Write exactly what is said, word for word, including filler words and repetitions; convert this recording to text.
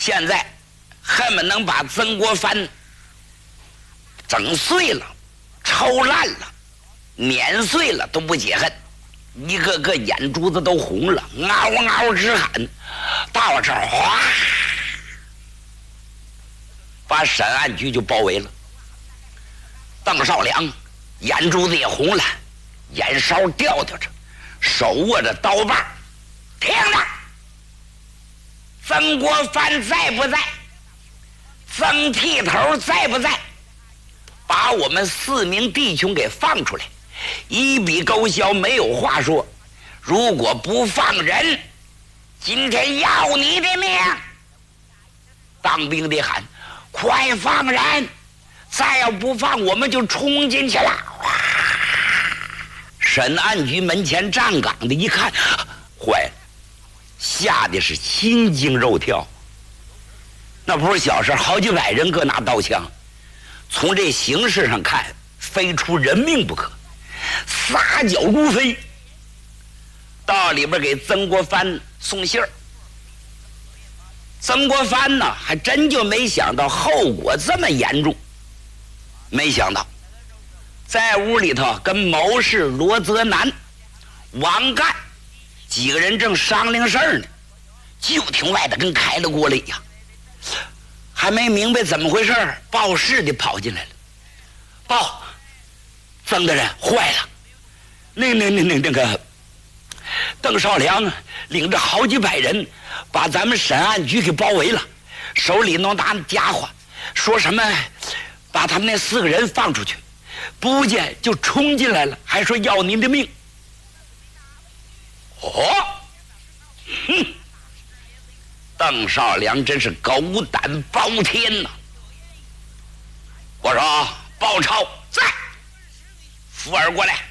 现在恨不能把曾国藩整碎了、抽烂了、碾碎了都不解恨，一个个眼珠子都红了，嗷嗷直喊。到这儿哗，把审案局就包围了。邓少良眼珠子也红了，眼梢吊吊着，手握着刀把。听着，曾国藩在不在？曾剃头在不在？把我们四名弟兄给放出来！一笔勾销，没有话说。如果不放人，今天要你的命！当兵的喊：“快放人！再要不放，我们就冲进去了！”审案局门前站岗的一看，坏了，吓得是心惊肉跳。那不是小事，好几百人各拿刀枪，从这形势上看，非出人命不可，撒脚如飞。到里边给曾国藩送信儿。曾国藩呢，还真就没想到后果这么严重。没想到，在屋里头跟谋士罗泽南、王干几个人正商量事儿呢，就听外头跟开了锅了一样。还没明白怎么回事，报事的跑进来了，报曾大人坏了，那那那那那个邓少良领着好几百人把咱们审案局给包围了，手里弄拿家伙，说什么把他们那四个人放出去，不见就冲进来了，还说要您的命。哦，哼！邓少良真是狗胆包天呐！我说包超在，福尔过来。